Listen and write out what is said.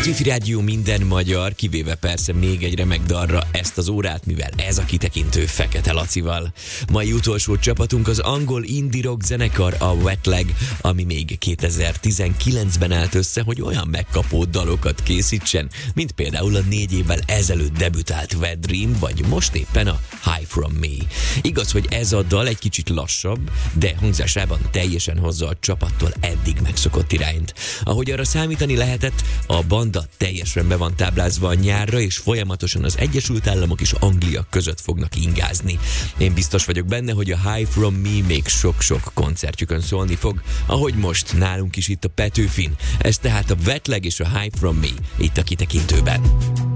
Petőfi Rádió minden magyar, kivéve persze még egy remek dalra ezt az órát, mivel ez a kitekintő Fekete Lacival. Mai utolsó csapatunk az angol indie rock zenekar, a Wet Leg, ami még 2019-ben állt össze, hogy olyan megkapó dalokat készítsen, mint például a 4 évvel ezelőtt debütált Wet Dream, vagy most éppen a High From Me. Igaz, hogy ez a dal egy kicsit lassabb, de hangzásában teljesen hozza a csapattól eddig megszokott irányt. Ahogy arra számítani lehetett, a banda teljesen be van táblázva a nyárra, és folyamatosan az Egyesült Államok és Anglia között fognak ingázni. Én biztos vagyok benne, hogy a High From Me még sok-sok koncertjükön szólni fog, ahogy most nálunk is itt a Petőfin. Ez tehát a Wet Leg és a High From Me itt a kitekintőben.